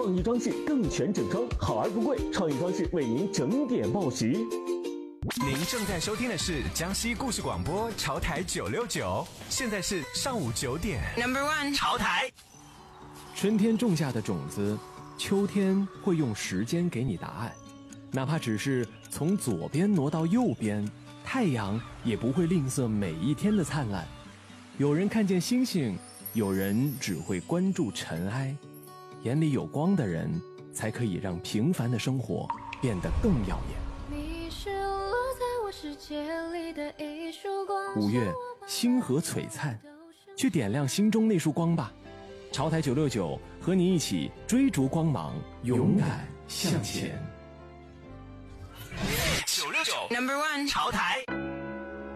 创意装饰更全整装，好而不贵，创意装饰为您整点报时。 您正在收听的是江西故事广播潮台969，现在是上午9点。 Number one， 潮台。 春天种下的种子，秋天会用时间给你答案，哪怕只是从左边挪到右边，太阳也不会吝啬每一天的灿烂。有人看见星星，有人只会关注尘埃。眼里有光的人，才可以让平凡的生活变得更耀眼。 你是落在我世界里的一束光。 5月，星河璀璨，去点亮心中那束光吧。潮台969和你一起追逐光芒，勇敢向前。 969 Number one， 潮台。